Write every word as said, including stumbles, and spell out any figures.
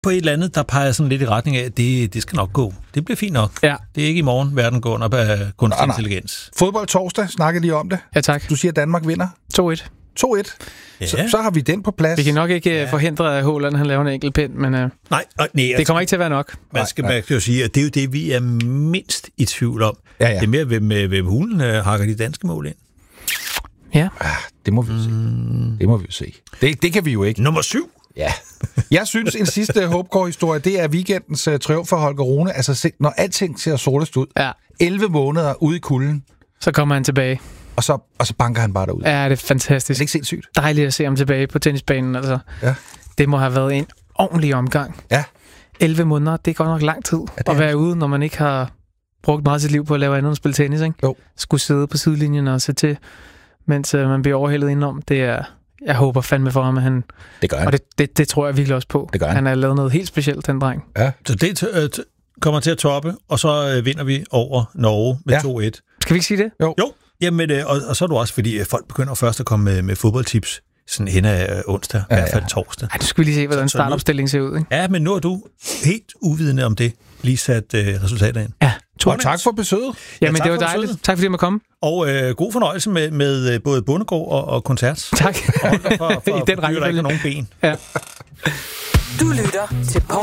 på et eller andet, der peger sådan lidt i retning af, at det, det skal nok gå. Det bliver fint nok. Ja. Det er ikke i morgen, verden går op af kunstig intelligens. Fodbold torsdag, snakkede lige om det. Ja, tak. Du siger, at Danmark vinder. to et. to et. Ja. Så, så har vi den på plads. Vi kan nok ikke ja. forhindre, at Haaland han laver en enkelt pind, men uh, Nej, og, nej, det kommer ikke til at være nok. Man skal, man skal jo sige, at det er jo det, vi er mindst i tvivl om. Ja, ja. Det er mere, hvem, hvem hulen øh, hakker de danske mål ind. Ja. Ah, det må vi jo se. Mm. Det må vi jo se. Det, det kan vi jo ikke. Nummer syv. Ja. Jeg synes, en sidste Hopecore-historie, det er weekendens uh, triumf for Holger Rune. Altså, se, når alting ser sortest ud. Ja. elleve måneder ude i kulden. Så kommer han tilbage. Og så, og så banker han bare derud. Ja, det er fantastisk. Er det ikke sindssygt? Dejligt at se ham tilbage på tennisbanen. Altså. Ja. Det må have været en ordentlig omgang. Ja. elleve måneder, det er godt nok lang tid ja, at være ude, når man ikke har brugt meget af sit liv på at lave andet end at spille tennis. Ikke? Jo. Skulle sidde på sidelinjen og se til, mens uh, man bliver overhældet indenom. Det er, jeg håber fandme for ham, at han... Det gør han. Og det, det, det tror jeg virkelig også på. Det gør han. Han har lavet noget helt specielt, den dreng. Ja. Så det t- t- kommer til at toppe, og så øh, vinder vi over Norge med Ja. to et. Skal vi ikke sige det? Jo. Jo, jamen, øh, og, og så er du også, fordi øh, folk begynder først at komme med, med fodboldtips sådan hen af øh, onsdag, ja, i hvert fald torsdag. Ej, du skal vi lige se, hvordan Så- så nu- startopstillingen ser ud. Ikke? Ja, men nu er du helt uvidende om det. Lige sat øh, resultater ind. Ja, Og tak for besøget. Jamen, tak det var for dejligt. besøget. Tak fordi jeg måtte komme. Og øh, god fornøjelse med, med øh, både bondegård og, og koncert. Tak. Og for, for, for, I den for, for, der ikke rækkefølge. er nogen ben. Ja. Du lytter til